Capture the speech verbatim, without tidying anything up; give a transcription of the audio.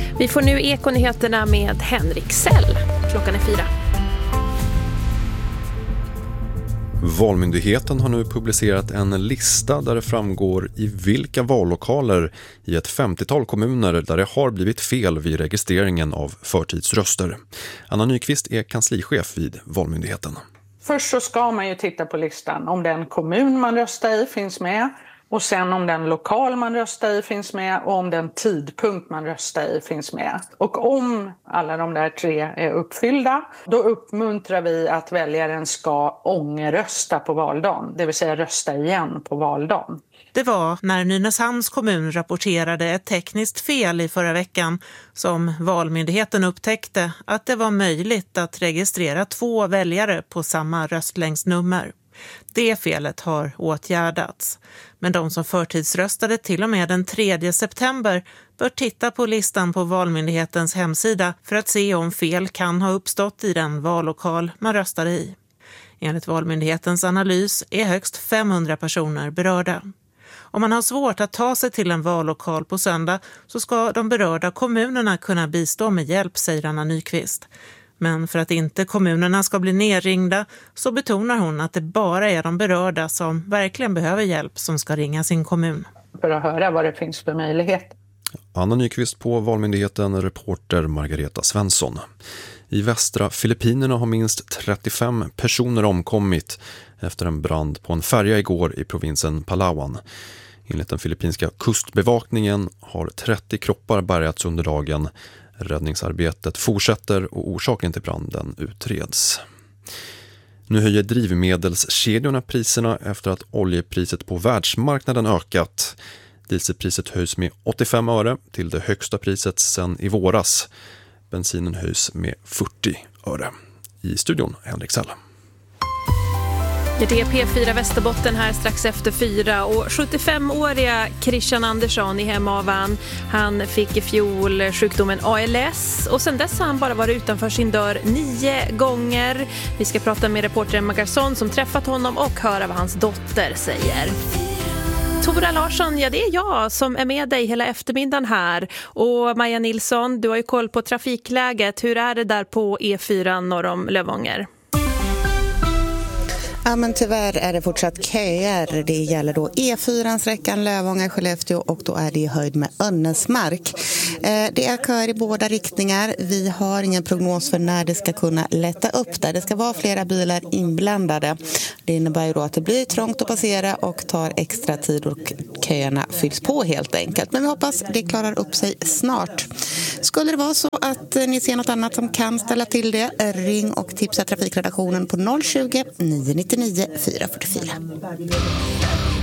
Vi får nu Ekonyheterna med Henrik Sell. Klockan är fyra. Valmyndigheten har nu publicerat en lista där det framgår i vilka vallokaler i ett femtiotal kommuner där det har blivit fel vid registreringen av förtidsröster. Anna Nyqvist är kanslichef vid Valmyndigheten. Först så ska man ju titta på listan om den kommun man röstar i finns med. Och sen om den lokal man röstar i finns med och om den tidpunkt man röstar i finns med. Och om alla de där tre är uppfyllda, då uppmuntrar vi att väljaren ska ångerrösta på valdagen. Det vill säga rösta igen på valdagen. Det var när Nynäshamns kommun rapporterade ett tekniskt fel i förra veckan som Valmyndigheten upptäckte att det var möjligt att registrera två väljare på samma röstlängdsnummer. Det felet har åtgärdats. Men de som förtidsröstade till och med den tredje september bör titta på listan på Valmyndighetens hemsida för att se om fel kan ha uppstått i den vallokal man röstade i. Enligt Valmyndighetens analys är högst femhundra personer berörda. Om man har svårt att ta sig till en vallokal på söndag så ska de berörda kommunerna kunna bistå med hjälp, säger Anna Nyqvist. Men för att inte kommunerna ska bli nerringda så betonar hon att det bara är de berörda som verkligen behöver hjälp som ska ringa sin kommun. För att höra vad det finns för möjlighet. Anna Nyqvist på Valmyndigheten, reporter Margareta Svensson. I västra Filippinerna har minst trettiofem personer omkommit efter en brand på en färja igår i provinsen Palawan. Enligt den filippinska kustbevakningen har trettio kroppar bärgats under dagen. Räddningsarbetet fortsätter och orsaken till branden utreds. Nu höjer drivmedelskedjorna priserna efter att oljepriset på världsmarknaden ökat. Dieselpriset höjs med åttiofem öre till det högsta priset sedan i våras. Bensinen höjs med fyrtio öre. I studion Henrik Sell. Det är P fyra Västerbotten här strax efter fyra och sjuttiofemåriga Christian Andersson i Hemavan. Han fick i fjol sjukdomen A L S och sen dess har han bara varit utanför sin dörr nio gånger. Vi ska prata med reportern Magarson som träffat honom och höra vad hans dotter säger. Tora Larsson, ja det är jag som är med dig hela eftermiddagen här. Och Maja Nilsson, du har ju koll på trafikläget. Hur är det där på E fyra norr om Lövånger? Ja, men tyvärr är det fortsatt köer. Det gäller då E fyra-sträckan Lövånger-Skellefteå och då är det i höjd med Önnesmark. Eh, det är köer i båda riktningar. Vi har ingen prognos för när det ska kunna lätta upp där. Det ska vara flera bilar inblandade. Det innebär ju då att det blir trångt att passera och tar extra tid och köerna fylls på helt enkelt. Men vi hoppas det klarar upp sig snart. Skulle det vara så att ni ser något annat som kan ställa till det, ring och tipsa trafikredaktionen på noll tjugo, nio nio nio, fyra fyra fyra.